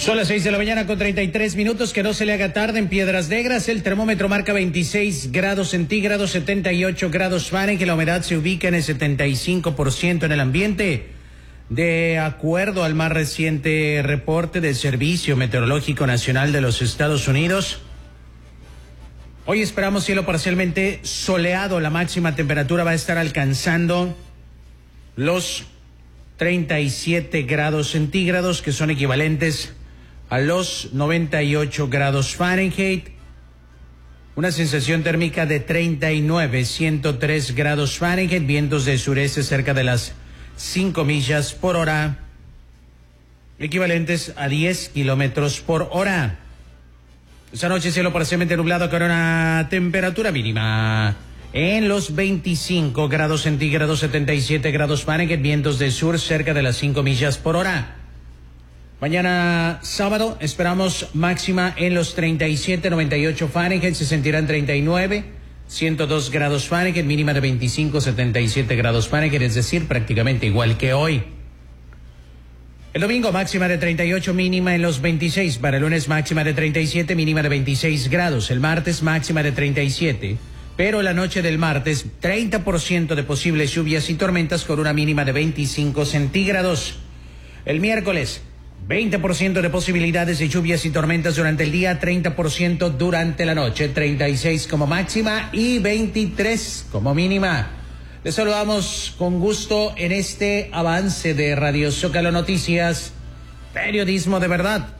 Son las 6 de la mañana con 33 minutos, que no se le haga tarde en Piedras Negras. El termómetro marca 26 grados centígrados, 78 grados Fahrenheit, que la humedad se ubica en el 75% en el ambiente. De acuerdo al más reciente reporte del Servicio Meteorológico Nacional de los Estados Unidos, hoy esperamos cielo parcialmente soleado. La máxima temperatura va a estar alcanzando los 37 grados centígrados, que son equivalentes a los 98 grados Fahrenheit. Una sensación térmica de 103 grados Fahrenheit, vientos de sureste cerca de las 5 millas por hora, equivalentes a 10 kilómetros por hora. Esta noche cielo parcialmente nublado con una temperatura mínima en los 25 grados centígrados, 77 grados Fahrenheit, vientos del sur cerca de las 5 millas por hora. Mañana sábado esperamos máxima en los 37, 98 Fahrenheit, se sentirán 39, 102 grados Fahrenheit, mínima de 25, 77 grados Fahrenheit, es decir, prácticamente igual que hoy. El domingo máxima de 38, mínima en los 26. Para el lunes máxima de 37, mínima de 26 grados. El martes máxima de 37. Pero la noche del martes, 30% de posibles lluvias y tormentas con una mínima de 25 centígrados. El miércoles, 20% de posibilidades de lluvias y tormentas durante el día, 30% durante la noche, 36 como máxima y 23 como mínima. Les saludamos con gusto en este avance de Radio Zócalo Noticias, periodismo de verdad.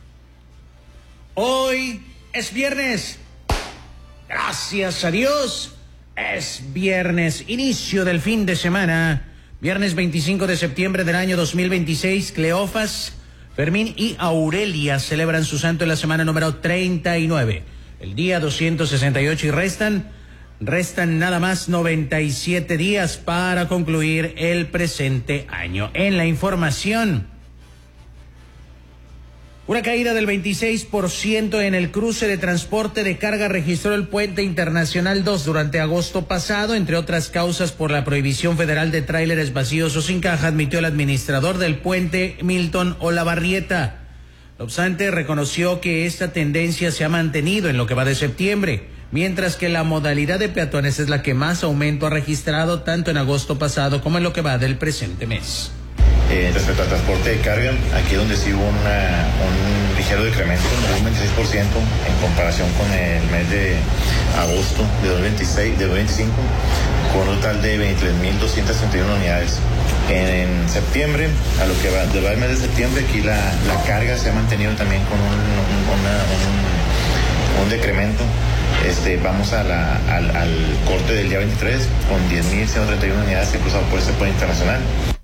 Hoy es viernes. Gracias a Dios, es viernes, inicio del fin de semana. Viernes 25 de septiembre del año 2026, Cleofas, Fermín y Aurelia celebran su santo en la semana número 39, el día 268, y restan nada más 97 días para concluir el presente año. En la información, una caída del 26% en el cruce de transporte de carga registró el Puente Internacional 2 durante agosto pasado, entre otras causas por la prohibición federal de tráileres vacíos o sin caja, admitió el administrador del puente, Milton Olavarrieta. No obstante, reconoció que esta tendencia se ha mantenido en lo que va de septiembre, mientras que la modalidad de peatones es la que más aumento ha registrado tanto en agosto pasado como en lo que va del presente mes. Respecto al transporte de carga, aquí donde sí hubo un ligero decremento, un 26% en comparación con el mes de agosto de 2025, con un total de 23.231 unidades. En septiembre, a lo que va del mes de septiembre, aquí la carga se ha mantenido también con un decremento. Vamos al corte del día 23 con 10.131 unidades impulsadas por este puente internacional.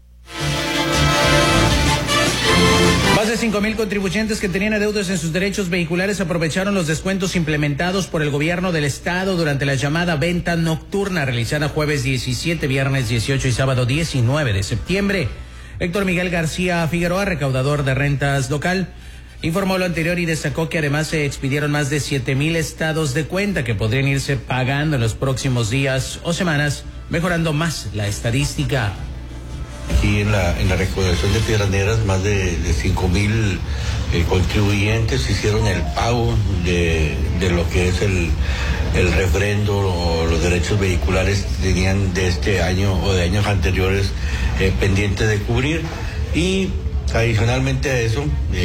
Más de 5,000 contribuyentes que tenían adeudos en sus derechos vehiculares aprovecharon los descuentos implementados por el gobierno del estado durante la llamada venta nocturna realizada jueves 17, viernes 18 y sábado 19 de septiembre. Héctor Miguel García Figueroa, recaudador de rentas local, informó lo anterior y destacó que además se expidieron más de 7,000 estados de cuenta que podrían irse pagando en los próximos días o semanas, mejorando más la estadística. Aquí en la recaudación de Piedras Negras, más de 5,000 contribuyentes hicieron el pago de lo que es el refrendo o los derechos vehiculares que tenían de este año o de años anteriores pendientes de cubrir. Y adicionalmente a eso,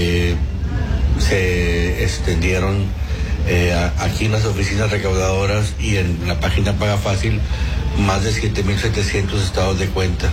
se extendieron aquí en las oficinas recaudadoras y en la página Paga Fácil más de 7,700 estados de cuenta.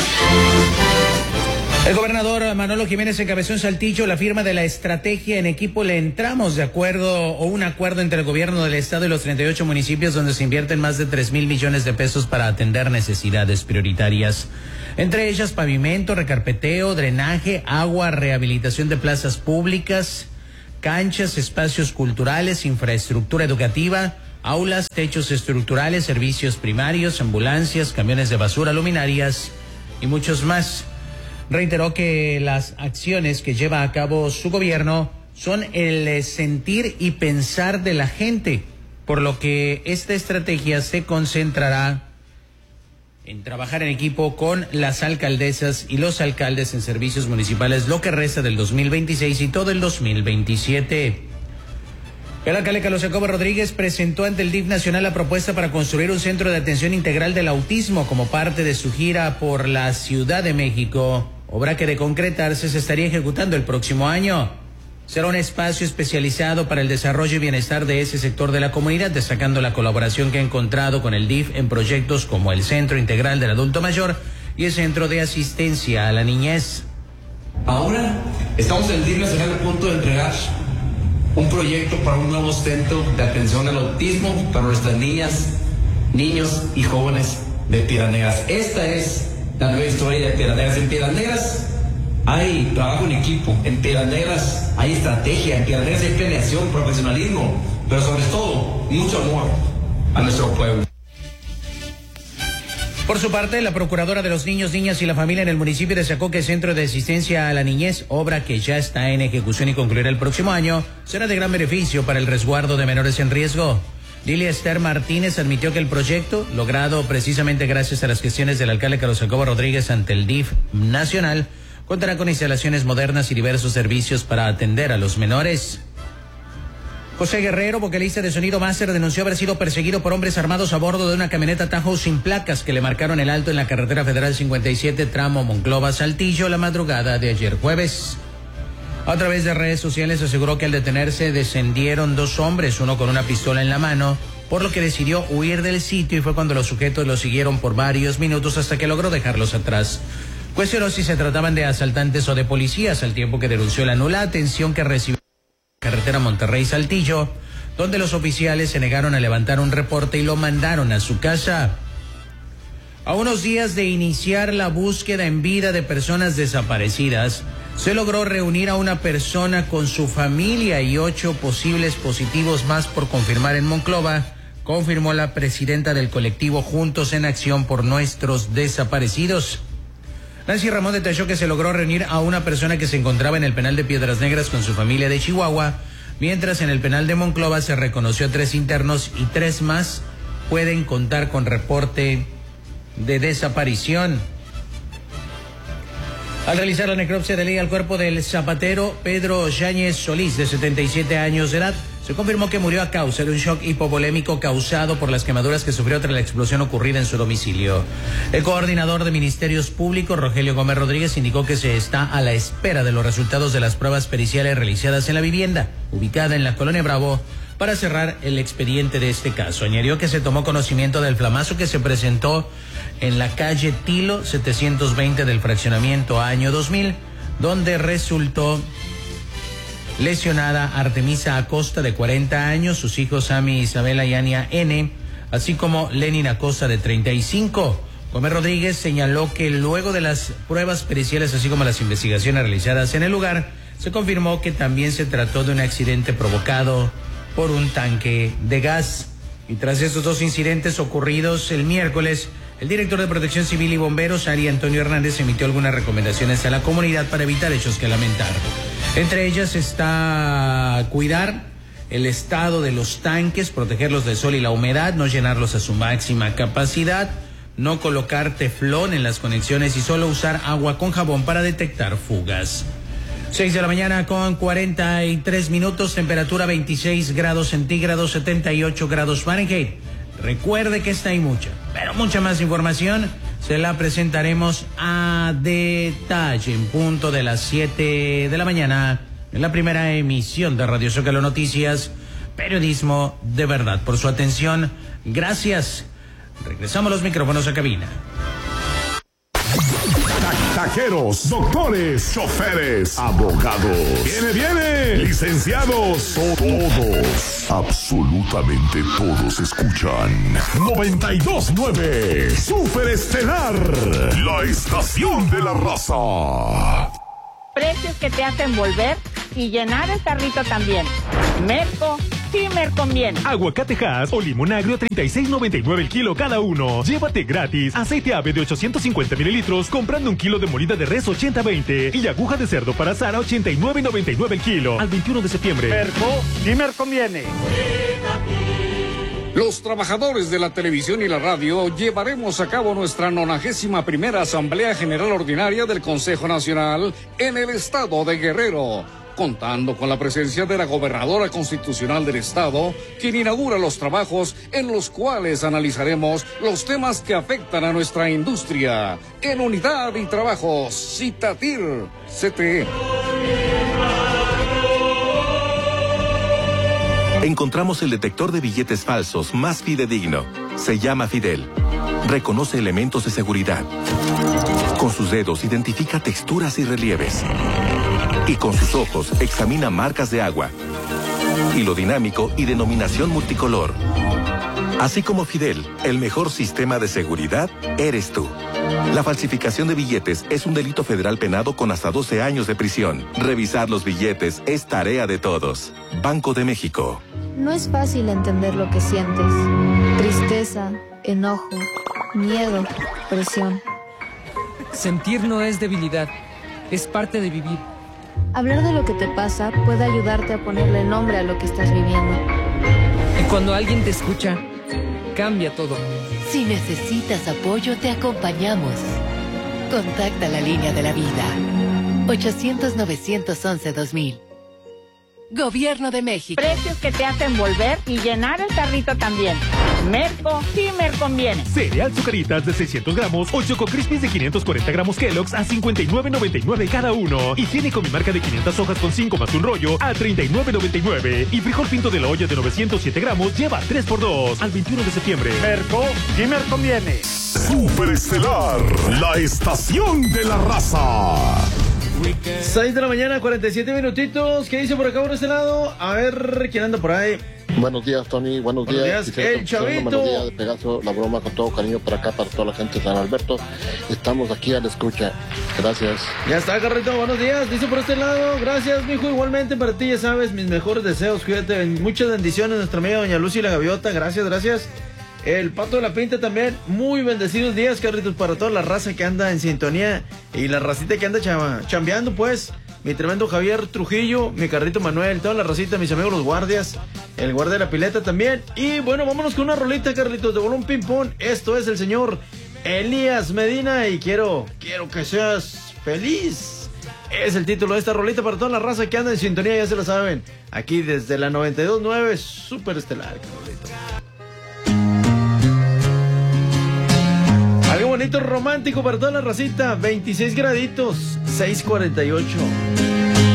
El gobernador Manolo Jiménez encabezó en Saltillo la firma de la estrategia En Equipo Le Entramos, un acuerdo entre el gobierno del estado y los 38 municipios, donde se invierten más de 3,000 millones de pesos para atender necesidades prioritarias, entre ellas pavimento, recarpeteo, drenaje, agua, rehabilitación de plazas públicas, canchas, espacios culturales, infraestructura educativa, aulas, techos estructurales, servicios primarios, ambulancias, camiones de basura, luminarias y muchos más. Reiteró que las acciones que lleva a cabo su gobierno son el sentir y pensar de la gente, por lo que esta estrategia se concentrará en trabajar en equipo con las alcaldesas y los alcaldes en servicios municipales lo que resta del 2026 y todo el 2027. El alcalde Carlos Jacobo Rodríguez presentó ante el DIF nacional la propuesta para construir un centro de atención integral del autismo como parte de su gira por la Ciudad de México, obra que de concretarse se estaría ejecutando el próximo año. Será un espacio especializado para el desarrollo y bienestar de ese sector de la comunidad, destacando la colaboración que ha encontrado con el DIF en proyectos como el Centro Integral del Adulto Mayor y el Centro de Asistencia a la Niñez. Ahora estamos en el DIF nacional a punto de entregar un proyecto para un nuevo centro de atención al autismo para nuestras niñas, niños y jóvenes de Piedras Negras. Esta es la nueva historia de Piedras Negras. En Piedras Negras hay trabajo en equipo, en Piedras Negras hay estrategia, en Piedras Negras hay planeación, profesionalismo, pero sobre todo mucho amor a nuestro pueblo. Por su parte, la procuradora de los niños, niñas y la familia en el municipio destacó que el Centro de Asistencia a la Niñez, obra que ya está en ejecución y concluirá el próximo año, será de gran beneficio para el resguardo de menores en riesgo. Lilia Esther Martínez admitió que el proyecto, logrado precisamente gracias a las gestiones del alcalde Carlos Jacobo Rodríguez ante el DIF nacional, contará con instalaciones modernas y diversos servicios para atender a los menores. José Guerrero, vocalista de Sonido Master, denunció haber sido perseguido por hombres armados a bordo de una camioneta Tahoe sin placas que le marcaron el alto en la carretera federal 57, tramo Monclova-Saltillo, la madrugada de ayer jueves. A través de redes sociales aseguró que al detenerse descendieron dos hombres, uno con una pistola en la mano, por lo que decidió huir del sitio y fue cuando los sujetos lo siguieron por varios minutos hasta que logró dejarlos atrás. Cuestionó si se trataban de asaltantes o de policías, al tiempo que denunció la nula atención que recibió carretera Monterrey-Saltillo, donde los oficiales se negaron a levantar un reporte y lo mandaron a su casa. A unos días de iniciar la búsqueda en vida de personas desaparecidas, se logró reunir a una persona con su familia y 8 posibles positivos más por confirmar en Monclova, confirmó la presidenta del colectivo Juntos en Acción por Nuestros Desaparecidos. Nancy Ramón detalló que se logró reunir a una persona que se encontraba en el penal de Piedras Negras con su familia de Chihuahua, mientras en el penal de Monclova se reconoció a 3 internos y 3 más pueden contar con reporte de desaparición. Al realizar la necropsia de ley al cuerpo del zapatero Pedro Yáñez Solís, de 77 años de edad, se confirmó que murió a causa de un shock hipovolémico causado por las quemaduras que sufrió tras la explosión ocurrida en su domicilio. El coordinador de Ministerios Públicos, Rogelio Gómez Rodríguez, indicó que se está a la espera de los resultados de las pruebas periciales realizadas en la vivienda, ubicada en la Colonia Bravo, para cerrar el expediente de este caso. Añadió que se tomó conocimiento del flamazo que se presentó en la calle Tilo 720 del fraccionamiento año 2000, donde resultó lesionada Artemisa Acosta, de 40 años, sus hijos Sammy Isabela y Ania N., así como Lenin Acosta, de 35. Gómez Rodríguez señaló que luego de las pruebas periciales, así como las investigaciones realizadas en el lugar, se confirmó que también se trató de un accidente provocado por un tanque de gas. Y tras estos 2 incidentes ocurridos el miércoles, el director de Protección Civil y Bomberos, Ari Antonio Hernández, emitió algunas recomendaciones a la comunidad para evitar hechos que lamentar. Entre ellas está cuidar el estado de los tanques, protegerlos del sol y la humedad, no llenarlos a su máxima capacidad, no colocar teflón en las conexiones y solo usar agua con jabón para detectar fugas. 6 de la mañana con 43 minutos, temperatura 26 grados centígrados, 78 grados Fahrenheit. Recuerde que esta y mucha, pero mucha más información se la presentaremos a detalle en punto de las 7 de la mañana en la primera emisión de Radio Zócalo Noticias, periodismo de verdad. Por su atención, gracias. Regresamos los micrófonos a cabina. Taqueros, doctores, choferes, abogados. ¡Viene! Licenciados, todos, absolutamente todos escuchan 92.9 Super Estelar, la estación de la raza. Precios que te hacen volver y llenar el carrito también. Merco, sí me conviene. Aguacatejas o limón agrio, 36.99 el kilo cada uno. Llévate gratis aceite ave de 850 mililitros comprando un kilo de molida de res 80-20 y aguja de cerdo para asar a 89.99 el kilo. Al 21 de septiembre. Merco, sí me conviene. Los trabajadores de la televisión y la radio llevaremos a cabo nuestra 91ª Asamblea General Ordinaria del Consejo Nacional en el estado de Guerrero, contando con la presencia de la gobernadora constitucional del estado, quien inaugura los trabajos en los cuales analizaremos los temas que afectan a nuestra industria. En Unidad y Trabajos, Citatir, CTE. Encontramos el detector de billetes falsos más fidedigno. Se llama Fidel. Reconoce elementos de seguridad. Con sus dedos identifica texturas y relieves. Y con sus ojos examina marcas de agua. Hilo dinámico y denominación multicolor. Así como Fidel, el mejor sistema de seguridad eres tú. La falsificación de billetes es un delito federal penado con hasta 12 años de prisión. Revisar los billetes es tarea de todos. Banco de México. No es fácil entender lo que sientes. Tristeza, enojo, miedo, presión. Sentir no es debilidad, es parte de vivir. Hablar de lo que te pasa puede ayudarte a ponerle nombre a lo que estás viviendo. Y cuando alguien te escucha, cambia todo. Si necesitas apoyo, te acompañamos. Contacta la línea de la vida. 800-911-2000. Gobierno de México. Precios que te hacen volver y llenar el carrito también. Merco, sí me conviene. Cereal Zucaritas de 600 gramos o Choco Crispies de 540 gramos Kellogg's a $59.99 cada uno. Higiene con mi marca de 500 hojas con 5 más un rollo a $39.99. Y frijol pinto de la olla de 907 gramos lleva 3x2 al 21 de septiembre. Merco, sí me conviene. Superestelar, la estación de la raza. 6 de la mañana, 47 minutitos. ¿Qué dice por acá por este lado? A ver, ¿quién anda por ahí? Buenos días, Tony. Buenos días. El Chavito. Buenos días de Pegaso, la broma con todo cariño para acá, para toda la gente de San Alberto. Estamos aquí a la escucha. Gracias. Ya está, Carrito. Buenos días. Dice por este lado. Gracias, mijo. Igualmente para ti, ya sabes, mis mejores deseos. Cuídate. Muchas bendiciones, nuestra amiga Doña Lucy la Gaviota. Gracias, gracias. El Pato de la Pinta también. Muy bendecidos días, Carlitos, para toda la raza que anda en sintonía y la racita que anda chambeando, pues. Mi tremendo Javier Trujillo, mi Carrito Manuel, toda la racita, mis amigos los guardias, el guardia de la pileta también. Y bueno, vámonos con una rolita, Carlitos, de Bolón Ping Pong. Esto es el señor Elías Medina y quiero que seas feliz. Es el título de esta rolita para toda la raza que anda en sintonía, ya se lo saben. Aquí desde la 92.9 Superestelar, Carlitos. Algo bonito, romántico para toda la racita. 26 graditos, 6:48.